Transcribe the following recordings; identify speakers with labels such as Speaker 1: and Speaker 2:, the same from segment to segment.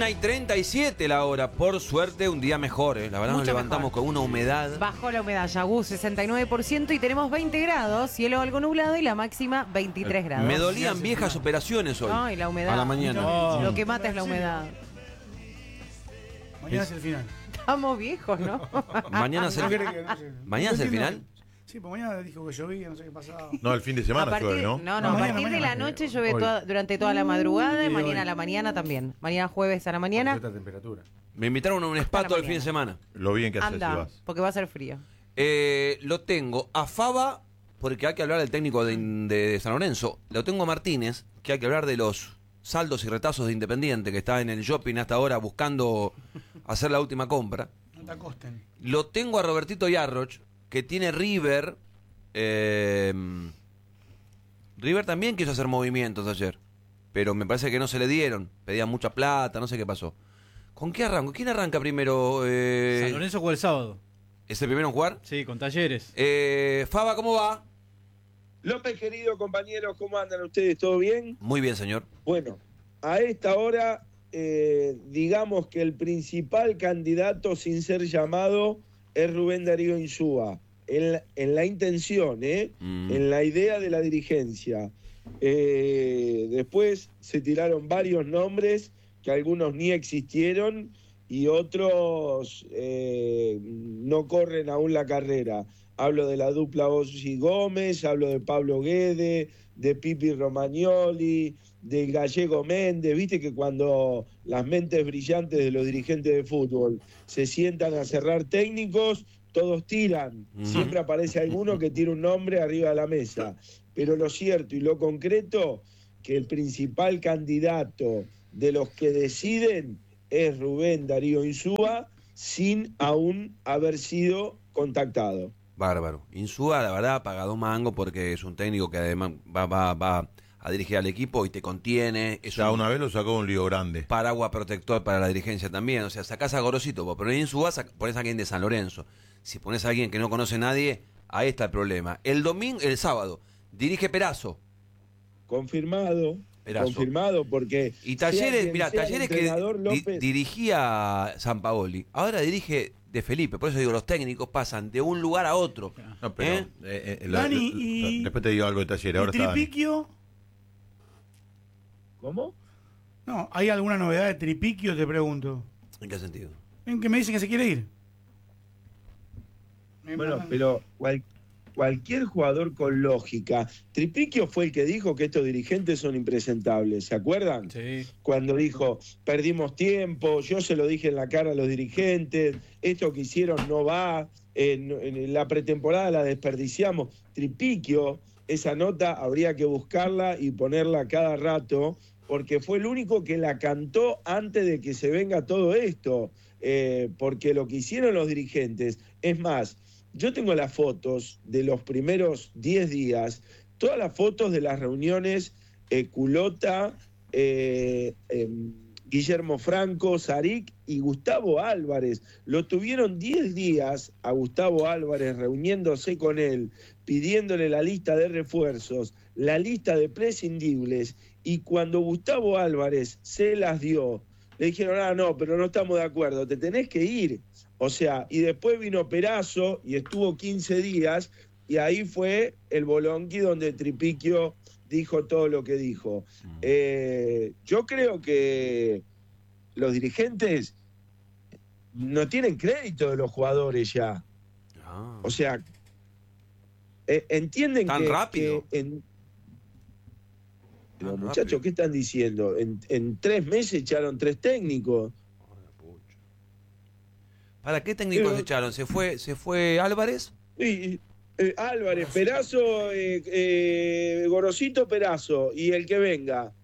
Speaker 1: 1:37 la hora. Por suerte, un día mejor, ¿eh? La verdad, nos levantamos con una humedad.
Speaker 2: Bajó la humedad, Yagú, 69% y tenemos 20 grados, cielo algo nublado y la máxima 23 grados.
Speaker 1: Me dolían viejas operaciones hoy.
Speaker 2: Ay, la humedad.
Speaker 1: A la mañana.
Speaker 2: Lo que mata es la humedad.
Speaker 3: Mañana es el final.
Speaker 2: Estamos viejos, ¿no?
Speaker 1: Mañana es el, ¿Mañana es el final?
Speaker 3: Sí, pues mañana dijo que llovía, no sé qué pasaba.
Speaker 4: No, el fin de semana llueve, ¿no?
Speaker 2: No,
Speaker 3: No,
Speaker 2: a
Speaker 3: mañana,
Speaker 2: partir de la
Speaker 3: mañana.
Speaker 2: noche llueve
Speaker 4: Hoy.
Speaker 2: durante toda la madrugada y
Speaker 3: Y
Speaker 2: mañana
Speaker 3: hoy.
Speaker 2: a la mañana también. Mañana jueves a la mañana.
Speaker 3: Esta temperatura.
Speaker 1: Me invitaron a un spa
Speaker 2: Hasta la
Speaker 1: todo el fin de
Speaker 2: mañana.
Speaker 1: semana.
Speaker 4: Lo bien que haces si
Speaker 2: Anda,
Speaker 4: vas.
Speaker 2: porque va a ser frío.
Speaker 1: Lo tengo a Fava, porque hay que hablar del técnico de San Lorenzo. Lo tengo a Martínez, que hay que hablar de los saldos y retazos de Independiente, que está en el shopping hasta ahora buscando hacer la última compra.
Speaker 3: No te acosten.
Speaker 1: Lo tengo a Robertito Yarroch, que tiene River. River también quiso hacer movimientos ayer, pero me parece que no se le dieron. Pedían mucha plata, no sé qué pasó. ¿Con qué arranco? ¿Quién arranca primero?
Speaker 5: San Lorenzo juega el sábado.
Speaker 1: ¿Es el primero en jugar?
Speaker 5: Sí, con Talleres.
Speaker 1: Faba, ¿cómo va?
Speaker 6: López, querido compañeros, ¿cómo andan ustedes? ¿Todo bien?
Speaker 1: Muy bien, señor.
Speaker 6: Bueno, a esta hora, digamos que el principal candidato sin ser llamado es Rubén Darío Insúa, en la intención, en la idea de la dirigencia. Después se tiraron varios nombres que algunos ni existieron y otros no corren aún la carrera. Hablo de la dupla Ossi Gómez, hablo de Pablo Guede, de Pipi Romagnoli, del Gallego Méndez. Viste que cuando las mentes brillantes de los dirigentes de fútbol se sientan a cerrar técnicos, todos tiran. Siempre aparece alguno que tira un nombre arriba de la mesa. Pero lo cierto y lo concreto, que el principal candidato de los que deciden es Rubén Darío Insúa, sin aún haber sido contactado.
Speaker 1: Bárbaro. Insúa, la verdad, paga 2 mangos porque es un técnico que además va a dirigir al equipo y te contiene. Es
Speaker 4: Ya
Speaker 1: un
Speaker 4: una vez lo sacó un lío grande.
Speaker 1: paraguas protector para la dirigencia también. O sea, sacás a Gorosito, vos ponés a Insúa, ponés a alguien de San Lorenzo. Si pones a alguien que no conoce a nadie, ahí está el problema. El sábado, dirige Perazo.
Speaker 6: Confirmado.
Speaker 1: Perazo.
Speaker 6: Confirmado, porque
Speaker 1: Y Talleres,
Speaker 6: sea
Speaker 1: mira,
Speaker 6: quien sea el
Speaker 1: Talleres que
Speaker 6: entrenador, López,
Speaker 1: dirigía Sampaoli, ahora dirige de Felipe. Por eso digo, los técnicos pasan de un lugar a otro.
Speaker 4: No, pero,
Speaker 3: Dani, y-
Speaker 4: después te digo algo de Talleres. Ahora
Speaker 3: ¿Y
Speaker 4: está Dani.
Speaker 3: Tripiquio?
Speaker 6: ¿Cómo?
Speaker 3: No, ¿hay alguna novedad de Tripiquio? Te pregunto.
Speaker 1: ¿En qué sentido?
Speaker 3: ¿En que me dicen que se quiere ir?
Speaker 6: Bueno, pero cualquier jugador con lógica. Tripiquio fue el que dijo que estos dirigentes son impresentables, ¿se acuerdan?
Speaker 5: Sí.
Speaker 6: Cuando dijo, perdimos tiempo, yo se lo dije en la cara a los dirigentes, esto que hicieron no va, en la pretemporada la desperdiciamos. Tripiquio, esa nota habría que buscarla y ponerla cada rato, porque fue el único que la cantó antes de que se venga todo esto, porque lo que hicieron los dirigentes, es más, yo tengo las fotos de los primeros 10 días, todas las fotos de las reuniones, Culota, Guillermo Franco, Saric y Gustavo Álvarez. Lo tuvieron 10 días a Gustavo Álvarez reuniéndose con él, pidiéndole la lista de refuerzos, la lista de prescindibles, y cuando Gustavo Álvarez se las dio, le dijeron, no, pero no estamos de acuerdo, te tenés que ir. O sea, y después vino Perazo y estuvo 15 días, y ahí fue el bolonqui donde Tripiquio dijo todo lo que dijo. Yo creo que los dirigentes no tienen crédito de los jugadores ya.
Speaker 1: Ah.
Speaker 6: O sea, entienden
Speaker 1: ¿Tan
Speaker 6: que...
Speaker 1: rápido?
Speaker 6: Pero
Speaker 1: Tan
Speaker 6: muchachos,
Speaker 1: rápido.
Speaker 6: ¿qué están diciendo? En 3 meses echaron 3 técnicos.
Speaker 1: ¿Para qué técnicos
Speaker 6: Pero-
Speaker 1: echaron? ¿Se fue Álvarez?
Speaker 6: Y, Álvarez, Perazo, Gorosito, Perazo, y el que venga.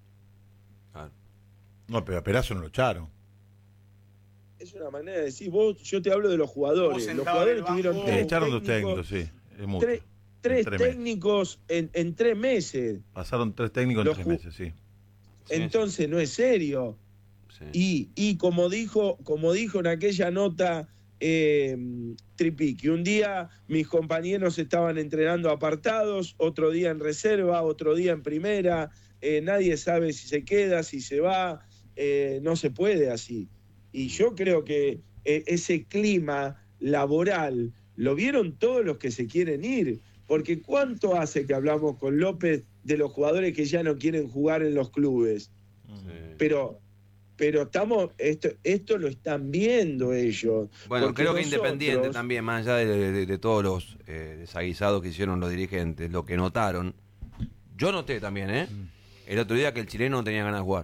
Speaker 4: No, pero a Perazo no lo echaron.
Speaker 6: Es una manera de decir, yo te hablo de los jugadores.
Speaker 3: Vos
Speaker 6: Los
Speaker 3: sentado
Speaker 6: jugadores
Speaker 3: en el
Speaker 6: tuvieron
Speaker 3: banco.
Speaker 6: tres
Speaker 4: Echaron 2 técnicos, sí. Es mucho.
Speaker 6: tres
Speaker 4: En 3 meses.
Speaker 6: técnicos en 3 meses.
Speaker 4: Pasaron 3 técnicos en
Speaker 6: Los
Speaker 4: 3
Speaker 6: ju-
Speaker 4: meses, sí.
Speaker 6: Entonces no es serio.
Speaker 1: Sí.
Speaker 6: Y como dijo en aquella nota Tripiqui, un día mis compañeros estaban entrenando apartados, otro día en reserva, otro día en primera, nadie sabe si se queda, si se va. no se puede así. Y yo creo que ese clima laboral lo vieron todos los que se quieren ir, porque ¿cuánto hace que hablamos con López de los jugadores que ya no quieren jugar en los clubes? Pero estamos, esto lo están viendo ellos.
Speaker 1: Bueno, creo que
Speaker 6: nosotros,
Speaker 1: Independiente también, más allá de todos los desaguisados que hicieron los dirigentes, lo que notaron, yo noté también, el otro día que el chileno no tenía ganas de jugar.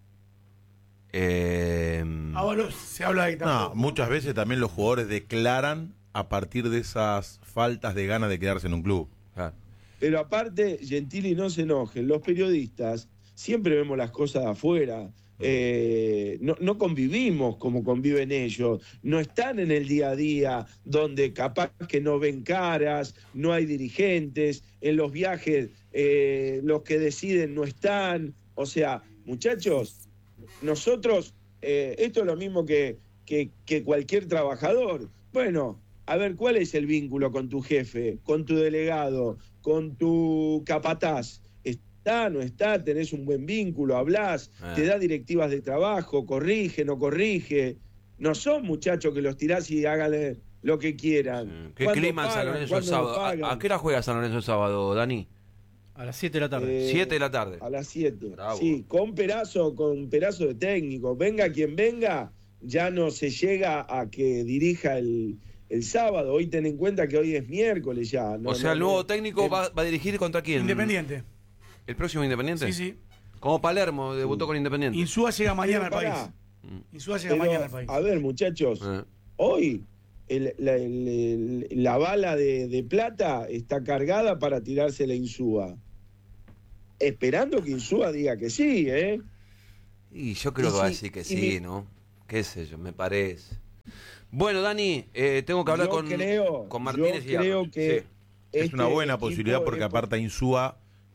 Speaker 3: Ahora se habla de que
Speaker 4: No,
Speaker 3: tampoco.
Speaker 4: muchas veces también los jugadores declaran a partir de esas faltas de ganas de quedarse en un club.
Speaker 1: Claro.
Speaker 6: Pero aparte, Gentili, no se enojen, los periodistas siempre vemos las cosas de afuera. No convivimos como conviven ellos, no están en el día a día, donde capaz que no ven caras, no hay dirigentes, en los viajes los que deciden no están. O sea, muchachos, nosotros, esto es lo mismo que cualquier trabajador. Bueno, a ver, ¿cuál es el vínculo con tu jefe, con tu delegado, con tu capataz? ¿Está, no está? ¿Tenés un buen vínculo? ¿Hablás? ¿Te da directivas de trabajo? ¿Corrige, no corrige? No son muchachos que los tirás y hagan lo que quieran.
Speaker 1: ¿Qué clima en San Lorenzo el sábado? ¿A qué hora juega San Lorenzo el sábado, Dani?
Speaker 5: A las 7 de la tarde.
Speaker 1: 7 de la tarde.
Speaker 6: A las 7.
Speaker 1: Bravo.
Speaker 6: Sí, con Perazo de técnico. Venga quien venga, ya no se llega a que dirija el sábado. Hoy ten en cuenta que hoy es miércoles ya.
Speaker 1: O sea, el nuevo técnico va a dirigir contra quién.
Speaker 3: Independiente.
Speaker 1: ¿El próximo Independiente?
Speaker 3: Sí, sí.
Speaker 1: Como Palermo debutó con Independiente.
Speaker 3: Insúa llega mañana al
Speaker 6: Pero
Speaker 3: país.
Speaker 6: pará.
Speaker 3: Insúa llega
Speaker 6: Pero,
Speaker 3: mañana al país.
Speaker 6: a ver, muchachos, hoy la bala de plata está cargada para tirarse la Insúa. Esperando que Insúa diga que sí, ¿eh?
Speaker 1: Y yo creo
Speaker 6: Y
Speaker 1: que va a
Speaker 6: sí,
Speaker 1: decir que
Speaker 6: y
Speaker 1: sí, ¿no? Qué sé yo, me parece. Bueno, Dani, tengo que hablar
Speaker 6: Yo
Speaker 1: con Martínez
Speaker 6: yo
Speaker 1: y
Speaker 6: creo
Speaker 1: Ábalos.
Speaker 6: que
Speaker 1: Sí.
Speaker 4: Es una buena
Speaker 6: equipo
Speaker 4: posibilidad porque
Speaker 6: es-
Speaker 4: aparte a Insúa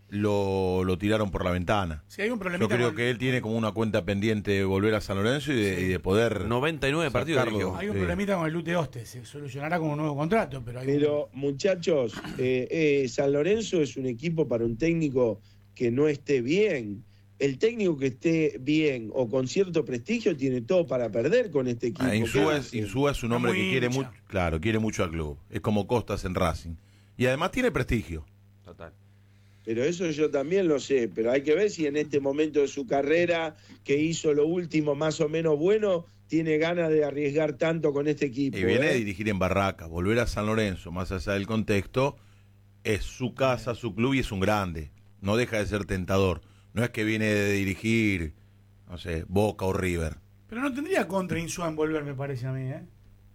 Speaker 4: lo tiraron por la ventana.
Speaker 3: Si hay un
Speaker 4: Yo
Speaker 3: problemita
Speaker 4: creo
Speaker 3: con-
Speaker 4: que él tiene como una cuenta pendiente de volver a San Lorenzo y de poder
Speaker 1: 99 partidos
Speaker 4: sacarlo.
Speaker 1: dirigió.
Speaker 3: Hay un
Speaker 4: Sí.
Speaker 3: problemita con el Lute Oste. Se solucionará con un nuevo contrato, pero hay
Speaker 6: Pero, muchachos, San Lorenzo es un equipo para un técnico que no esté bien. El técnico que esté bien o con cierto prestigio tiene todo para perder con este equipo. ¿Qué
Speaker 4: Insúa
Speaker 6: hacen?
Speaker 4: es un hombre
Speaker 3: Muy
Speaker 4: que quiere
Speaker 3: hincha.
Speaker 4: mucho, claro, quiere mucho al club. Es como Costas en Racing. Y además tiene prestigio.
Speaker 1: Total.
Speaker 6: Pero eso yo también lo sé, pero hay que ver si en este momento de su carrera, que hizo lo último más o menos bueno, tiene ganas de arriesgar tanto con este equipo.
Speaker 4: Y viene
Speaker 6: ¿eh?
Speaker 4: de dirigir en Barracas, volver a San Lorenzo, más allá del contexto, es su casa, su club y es un grande. No deja de ser tentador. No es que viene de dirigir, no sé, Boca o River.
Speaker 3: Pero no tendría contra Insúa en volver, me parece a mí, ¿eh?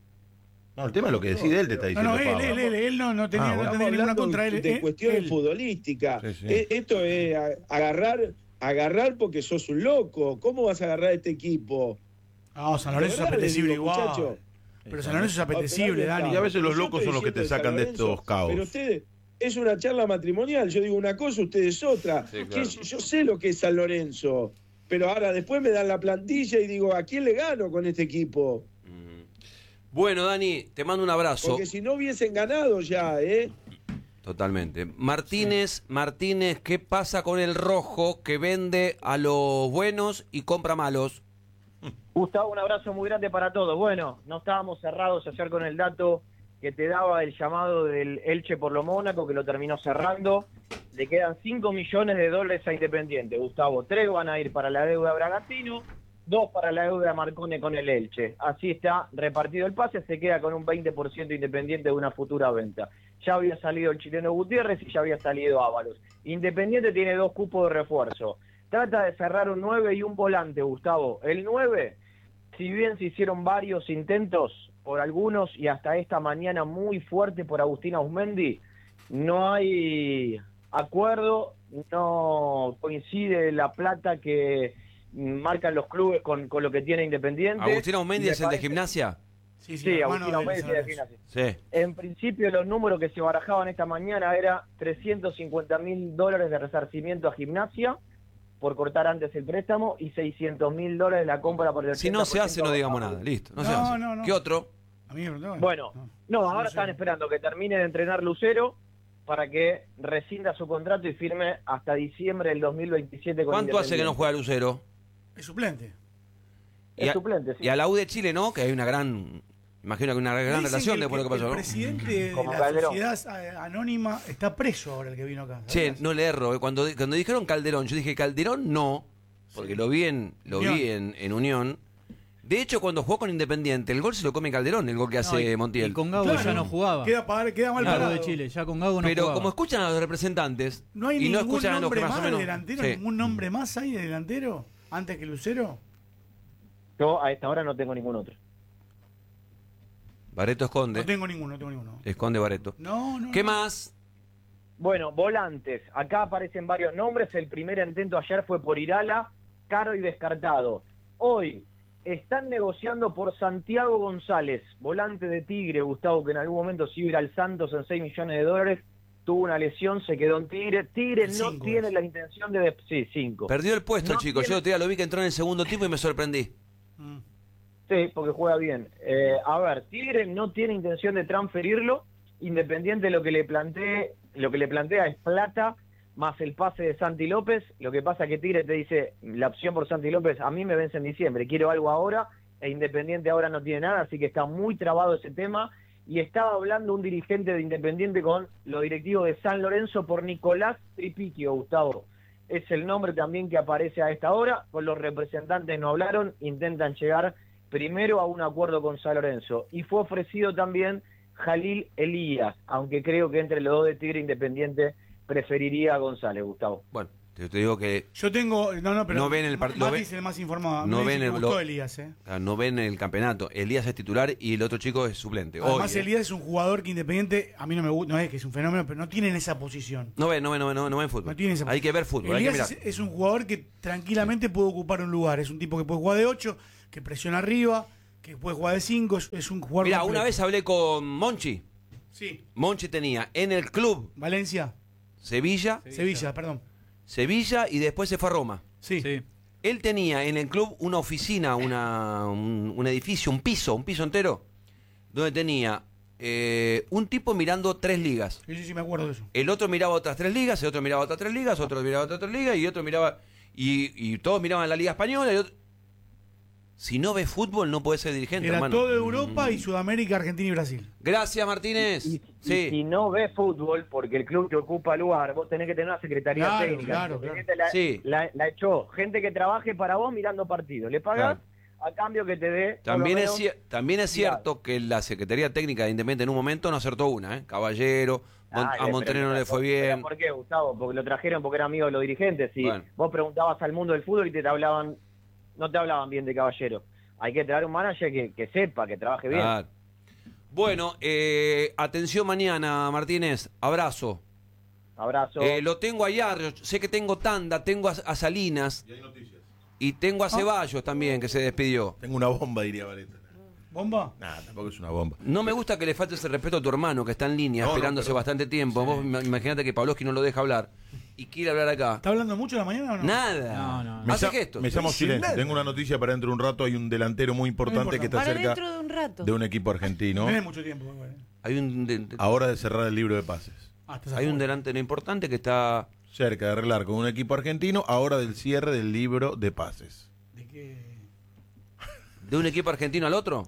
Speaker 4: No, el tema es lo que decide él, te está
Speaker 3: No,
Speaker 4: diciendo.
Speaker 3: no,
Speaker 4: Pablo.
Speaker 3: él no tenía,
Speaker 4: bueno.
Speaker 3: no
Speaker 6: Estamos
Speaker 3: tendría ninguna
Speaker 6: hablando
Speaker 3: contra él.
Speaker 6: de cuestiones
Speaker 3: él.
Speaker 6: futbolísticas.
Speaker 4: Sí, sí.
Speaker 6: Esto es agarrar porque sos un loco. ¿Cómo vas a agarrar a este equipo?
Speaker 3: No, San Lorenzo es
Speaker 6: De verdad,
Speaker 3: apetecible
Speaker 6: les digo,
Speaker 3: igual.
Speaker 6: muchacho.
Speaker 3: Pero San Lorenzo es apetecible,
Speaker 6: Pero
Speaker 3: Dani.
Speaker 4: Y a veces los
Speaker 6: Yo
Speaker 4: locos
Speaker 6: estoy
Speaker 4: son los que te
Speaker 6: diciendo
Speaker 4: sacan de
Speaker 6: San Lorenzo,
Speaker 4: estos caos.
Speaker 6: Pero ustedes, es una charla matrimonial. Yo digo una cosa, ustedes otra.
Speaker 1: Sí, claro.
Speaker 6: Yo sé lo que es San Lorenzo. Pero ahora después me dan la plantilla y digo, ¿a quién le gano con este equipo?
Speaker 1: Bueno, Dani, te mando un abrazo.
Speaker 6: Porque si no hubiesen ganado ya, ¿eh?
Speaker 1: Totalmente. Martínez, ¿qué pasa con el rojo que vende a los buenos y compra malos?
Speaker 7: Gustavo, un abrazo muy grande para todos. Bueno, no estábamos cerrados ayer con el dato que te daba el llamado del Elche por lo Mónaco, que lo terminó cerrando. Le quedan $5 millones a Independiente, Gustavo. 3 van a ir para la deuda Bragantino, 2 para la deuda Marcone con el Elche. Así está repartido el pase, se queda con un 20% Independiente de una futura venta. Ya había salido el chileno Gutiérrez y ya había salido Ábalos. Independiente tiene 2 cupos de refuerzo. Trata de cerrar un 9 y un volante, Gustavo. El 9, si bien se hicieron varios intentos por algunos y hasta esta mañana muy fuerte por Agustín Ausmendi, no hay acuerdo, no coincide la plata que marcan los clubes con lo que tiene Independiente.
Speaker 1: ¿Agustín Aumendi
Speaker 7: Me
Speaker 1: es el de
Speaker 7: parece-
Speaker 1: gimnasia?
Speaker 7: Sí,
Speaker 3: hermano
Speaker 7: Agustín
Speaker 3: del
Speaker 7: Aumendi
Speaker 3: San
Speaker 7: es de
Speaker 3: Lorenzo.
Speaker 7: Gimnasia.
Speaker 1: Sí.
Speaker 7: En principio los números que se barajaban esta mañana era $350.000 de resarcimiento a Gimnasia por cortar antes el préstamo y $600.000 la compra por el
Speaker 1: Si no se hace, no digamos nada. Listo, no se
Speaker 3: No,
Speaker 1: hace.
Speaker 3: no.
Speaker 1: ¿Qué otro?
Speaker 3: A mí me preguntaban.
Speaker 7: Bueno, no, ahora
Speaker 3: Lucero.
Speaker 7: están esperando que termine de entrenar Lucero para que rescinda su contrato y firme hasta diciembre del 2027 con
Speaker 1: ¿Cuánto hace que no
Speaker 7: Independiente.
Speaker 1: juega Lucero?
Speaker 3: Es suplente.
Speaker 7: Es suplente, sí.
Speaker 1: Y a la U de Chile, ¿no? Que hay una gran... Imagino que una gran
Speaker 3: Dicen
Speaker 1: relación
Speaker 3: que
Speaker 1: después de lo que pasó,
Speaker 3: el
Speaker 1: ¿no?
Speaker 3: presidente de
Speaker 7: Como
Speaker 3: la
Speaker 7: Calderón.
Speaker 3: sociedad anónima está preso ahora, el que vino acá.
Speaker 1: Che,
Speaker 3: ¿sabías?
Speaker 1: no le erro. Cuando dijeron Calderón, yo dije Calderón no, porque lo vi en Unión. De hecho, cuando jugó con Independiente, el gol se lo come Calderón, el gol que hace Montiel.
Speaker 5: Y con Gago
Speaker 3: Claro,
Speaker 5: ya no jugaba.
Speaker 3: Queda mal
Speaker 5: Gago
Speaker 3: parado.
Speaker 5: de Chile, ya con Gago no
Speaker 1: Pero
Speaker 5: jugaba.
Speaker 1: como escuchan a los representantes
Speaker 3: ¿No hay
Speaker 1: y no
Speaker 3: ningún
Speaker 1: escuchan a los que
Speaker 3: nombre
Speaker 1: más o
Speaker 3: más
Speaker 1: menos...
Speaker 3: de delantero?
Speaker 1: Sí.
Speaker 3: ¿Ningún nombre más hay de delantero? ¿Antes que Lucero?
Speaker 7: Yo a esta hora no tengo ningún otro.
Speaker 1: Bareto esconde.
Speaker 3: No tengo ninguno.
Speaker 1: Esconde Bareto.
Speaker 3: No.
Speaker 1: ¿Qué más?
Speaker 7: Bueno, volantes. Acá aparecen varios nombres. El primer intento ayer fue por Irala, caro y descartado. Hoy están negociando por Santiago González, volante de Tigre, Gustavo, que en algún momento se iba a ir al Santos en $6 millones. Tuvo una lesión, se quedó en Tigre. Tigre no
Speaker 3: Cinco
Speaker 7: tiene
Speaker 3: es.
Speaker 7: la intención de... Sí, 5.
Speaker 1: Perdió el puesto,
Speaker 7: No
Speaker 1: chicos.
Speaker 7: tiene-
Speaker 1: Yo el otro día lo vi que entró en el segundo tiempo y me sorprendí.
Speaker 7: Sí, porque juega bien. A ver, Tigre no tiene intención de transferirlo. Independiente lo que le plantea es plata más el pase de Santi López. Lo que pasa es que Tigre te dice, la opción por Santi López a mí me vence en diciembre, quiero algo ahora, e Independiente ahora no tiene nada, así que está muy trabado ese tema. Y estaba hablando un dirigente de Independiente con los directivos de San Lorenzo por Nicolás Tripiquio, Gustavo. Es el nombre también que aparece a esta hora. Con los representantes no hablaron, intentan llegar primero a un acuerdo con San Lorenzo. Y fue ofrecido también Jalil Elías, aunque creo que entre los dos de Tigre Independiente preferiría a González, Gustavo.
Speaker 1: Bueno, te digo que
Speaker 3: Yo tengo... No, pero...
Speaker 1: No ven el partido-
Speaker 3: Mati es el más informado.
Speaker 1: no
Speaker 3: No
Speaker 1: ven
Speaker 3: ven
Speaker 1: el-
Speaker 3: gustó
Speaker 1: lo-
Speaker 3: Elías,
Speaker 1: no ven el campeonato. Elías es titular y el otro chico es suplente.
Speaker 3: Además,
Speaker 1: Hoy,
Speaker 3: Elías es un jugador que Independiente, a mí no me gusta, no es que es un fenómeno, pero no tiene en esa posición.
Speaker 1: No ven fútbol.
Speaker 3: No tiene esa
Speaker 1: Hay que ver fútbol, hay que
Speaker 3: Elías
Speaker 1: mirar.
Speaker 3: es un jugador que tranquilamente puede ocupar un lugar. Es un tipo que puede jugar de 8, que presiona arriba, que puede jugar de 5. Es un jugador
Speaker 1: Mira,
Speaker 3: completo.
Speaker 1: una vez hablé con Monchi.
Speaker 3: Sí.
Speaker 1: Monchi tenía en el club
Speaker 3: Valencia.
Speaker 1: Sevilla
Speaker 3: Sevilla,
Speaker 1: y después se fue a Roma.
Speaker 3: Sí.
Speaker 5: Sí.
Speaker 1: Él tenía en el club una oficina, un edificio, un piso entero, donde tenía un tipo mirando 3 ligas.
Speaker 3: Sí, me acuerdo de eso.
Speaker 1: El otro miraba otras 3 ligas, el otro miraba otras 3 ligas, otro miraba otras 3 ligas y otro miraba... Y todos miraban la Liga Española. Si no ves fútbol no puedes ser dirigente,
Speaker 3: Era
Speaker 1: hermano.
Speaker 3: todo Europa y Sudamérica, Argentina y Brasil.
Speaker 1: Gracias, Martínez.
Speaker 7: Y
Speaker 1: Sí.
Speaker 7: si no ves fútbol, porque el club te ocupa lugar, vos tenés que tener una secretaría
Speaker 3: Claro,
Speaker 7: técnica.
Speaker 3: claro,
Speaker 7: Independiente La,
Speaker 1: Sí.
Speaker 7: la echó gente que trabaje para vos mirando partidos. Le pagás a cambio que te dé... por lo
Speaker 1: También
Speaker 7: menos-
Speaker 1: también es cierto que la Secretaría Técnica de Independiente en un momento no acertó una, ¿eh? Caballero, a Montenegro no le fue bien.
Speaker 7: ¿Por qué, Gustavo? Porque lo trajeron porque era amigo de los dirigentes. Si
Speaker 1: Bueno.
Speaker 7: vos preguntabas al mundo del fútbol y no te hablaban bien de Caballero. Hay que traer un manager que sepa, que trabaje bien.
Speaker 1: Claro. Bueno, atención mañana, Martínez. Abrazo.
Speaker 7: Abrazo.
Speaker 1: Lo tengo a Yarrio, sé que tengo Tanda, tengo a Salinas
Speaker 4: Y hay noticias.
Speaker 1: y tengo a Ceballos también, que se despidió.
Speaker 4: Tengo una bomba, diría Vareta.
Speaker 3: ¿Bomba?
Speaker 4: Nah, tampoco es una bomba.
Speaker 1: No me gusta que le falte ese respeto a tu hermano, que está en línea,
Speaker 4: No, no,
Speaker 1: esperando hace
Speaker 4: pero-
Speaker 1: bastante tiempo. Vos imagínate que Pavlovsky no lo deja hablar y quiere hablar acá.
Speaker 3: ¿Está hablando mucho en la mañana o no?
Speaker 1: Nada.
Speaker 5: No.
Speaker 1: Hace gestos.
Speaker 4: Me llamo silencio. Tengo una noticia para dentro de un rato. Hay un delantero muy importante que está
Speaker 2: Para
Speaker 4: cerca
Speaker 2: dentro de un rato.
Speaker 4: de un equipo argentino.
Speaker 3: No tenés mucho tiempo. Igual,
Speaker 1: Hay un,
Speaker 4: Ahora de cerrar el libro de pases.
Speaker 3: estás
Speaker 1: hay un
Speaker 3: afuera.
Speaker 1: delantero importante que está...
Speaker 4: Cerca de arreglar con un equipo argentino. Ahora del cierre del libro de pases.
Speaker 3: ¿De qué?
Speaker 1: ¿De un equipo argentino al otro?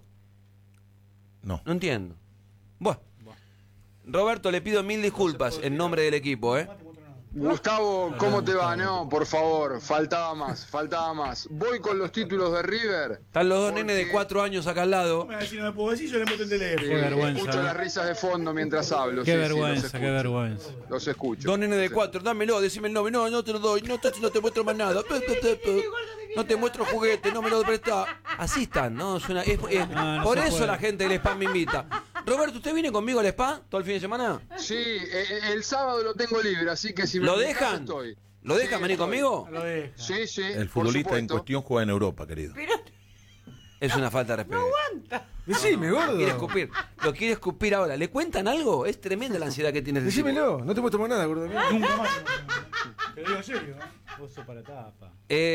Speaker 4: No.
Speaker 1: No entiendo. Bueno. Roberto, le pido 1000 disculpas en nombre del equipo, ¿eh?
Speaker 8: Gustavo, ¿cómo te va? No, por favor, faltaba más. Voy con los títulos de River.
Speaker 1: Están los dos nenes de 4 años acá al lado.
Speaker 3: Me va a decir, no me puedo decir, yo le meto el teléfono.
Speaker 5: Qué vergüenza,
Speaker 8: Escucho
Speaker 5: ¿eh?
Speaker 8: las risas de fondo mientras hablo.
Speaker 5: Qué
Speaker 8: sí,
Speaker 5: vergüenza,
Speaker 8: los
Speaker 5: qué
Speaker 8: escucho.
Speaker 5: vergüenza.
Speaker 8: Los escucho.
Speaker 1: Dos nenes de 4, dámelo, decime el nombre. No, no te lo doy, no te muestro más nada. No te muestro juguete, no me lo presta. Así están, ¿no? Suena,
Speaker 5: no
Speaker 1: por
Speaker 5: se
Speaker 1: eso
Speaker 5: puede.
Speaker 1: la gente del spa me invita. Roberto, ¿usted viene conmigo al spa todo el fin de semana?
Speaker 8: Sí, el sábado lo tengo libre, así que si me
Speaker 1: ¿Lo
Speaker 8: invitas,
Speaker 1: dejan?
Speaker 8: estoy.
Speaker 1: ¿Lo dejan
Speaker 8: Sí,
Speaker 1: venir
Speaker 8: estoy.
Speaker 1: conmigo?
Speaker 3: Lo de...
Speaker 8: Sí, sí.
Speaker 4: El
Speaker 8: por
Speaker 4: futbolista en
Speaker 8: supuesto.
Speaker 4: cuestión juega en Europa, querido.
Speaker 1: Es una falta de respeto.
Speaker 9: Decime, gordo.
Speaker 1: Lo quiere escupir. Lo quiere escupir ahora. ¿Le cuentan algo? Es tremenda la ansiedad que tiene ese tipo.
Speaker 9: Decímelo, no te muestro más nada, gordo.
Speaker 3: Nunca más. Te lo digo en serio.
Speaker 5: Oso para tapa.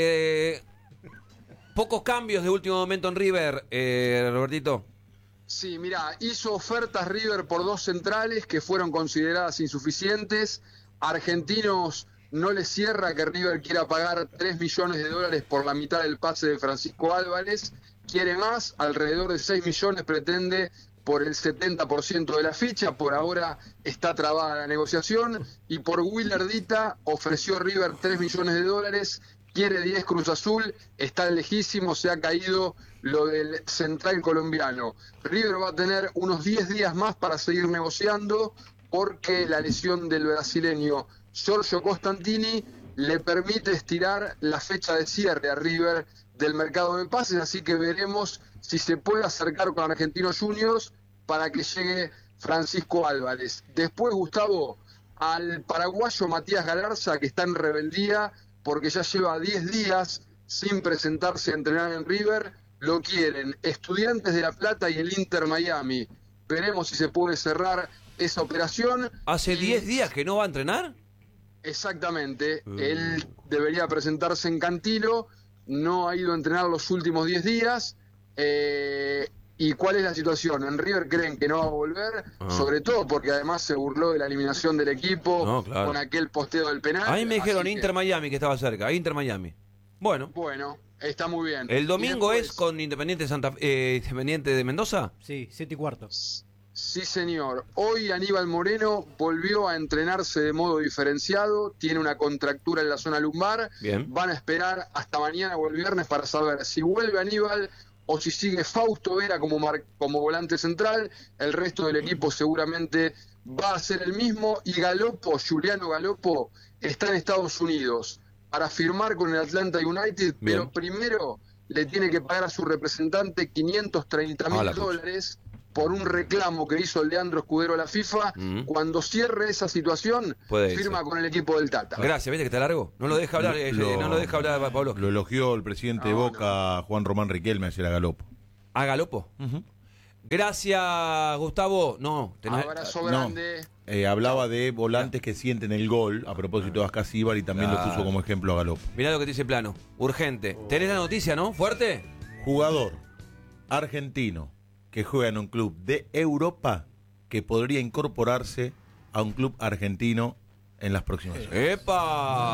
Speaker 1: Pocos cambios de último momento en River, Robertito.
Speaker 8: Sí, mira, hizo ofertas River por 2 centrales que fueron consideradas insuficientes. Argentinos no le cierra que River quiera pagar 3 millones de dólares por la mitad del pase de Francisco Álvarez, quiere más, alrededor de 6 millones pretende por el 70% de la ficha, por ahora está trabada la negociación, y por Willardita ofreció River 3 millones de dólares, quiere 10 Cruz Azul, está lejísimo, se ha caído lo del central colombiano. River va a tener unos 10 días más para seguir negociando, porque la lesión del brasileño Giorgio Costantini le permite estirar la fecha de cierre a River del mercado de pases, así que veremos si se puede acercar con Argentinos Juniors para que llegue Francisco Álvarez. Después, Gustavo, al paraguayo Matías Galarza, que está en rebeldía porque ya lleva 10 días sin presentarse a entrenar en River, lo quieren Estudiantes de La Plata y el Inter Miami. Veremos si se puede cerrar esa operación.
Speaker 1: ¿Hace 10 días que no va a entrenar?
Speaker 8: Exactamente, él debería presentarse en Cantilo, no ha ido a entrenar los últimos 10 días. ¿Y cuál es la situación? En River creen que no va a volver, sobre todo porque además se burló de la eliminación del equipo con aquel posteo del penal.
Speaker 1: A mí me dijeron Inter Miami, que estaba cerca, Inter Miami. Bueno,
Speaker 8: está muy bien.
Speaker 1: ¿El domingo es con Independiente Independiente de Mendoza?
Speaker 5: Sí, 7:15.
Speaker 8: Sí, señor. Hoy Aníbal Moreno volvió a entrenarse de modo diferenciado, tiene una contractura en la zona lumbar.
Speaker 1: Bien.
Speaker 8: Van a esperar hasta mañana o el viernes para saber si vuelve Aníbal o si sigue Fausto Vera como volante central. El resto del equipo seguramente va a ser el mismo. Y Galopo, Juliano Galopo, está en Estados Unidos para firmar con el Atlanta United, pero primero le tiene que pagar a su representante $530,000 por un reclamo que hizo el Leandro Escudero a la FIFA. Cuando cierre esa situación, firma con el equipo del Tata.
Speaker 1: Gracias, ¿viste que está largo? No lo deja hablar, no lo deja hablar Pablo.
Speaker 4: Lo elogió el presidente de Boca, Juan Román Riquelme, ayer a Galopo.
Speaker 1: ¿A Galopo? Gracias, Gustavo.
Speaker 8: Abrazo grande.
Speaker 4: Hablaba de volantes que sienten el gol, a propósito de Ascasíbar, y también lo puso como ejemplo a Galopo.
Speaker 1: Mirá lo que te dice Plano. Urgente. ¿Tenés la noticia, no? ¿Fuerte?
Speaker 4: Jugador argentino que juega en un club de Europa que podría incorporarse a un club argentino en las próximas horas.
Speaker 1: ¡Epa!